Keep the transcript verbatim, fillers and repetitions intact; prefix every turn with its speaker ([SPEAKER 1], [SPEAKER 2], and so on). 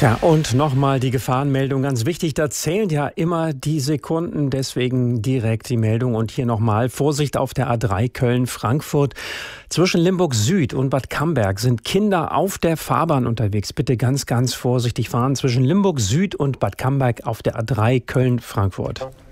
[SPEAKER 1] Tja, und nochmal die Gefahrenmeldung, ganz wichtig, da zählen ja immer die Sekunden, deswegen direkt die Meldung und hier nochmal Vorsicht auf der A drei Köln-Frankfurt. Zwischen Limburg Süd und Bad Camberg sind Kinder auf der Fahrbahn unterwegs. Bitte ganz, ganz vorsichtig fahren zwischen Limburg Süd und Bad Camberg auf der A drei Köln-Frankfurt.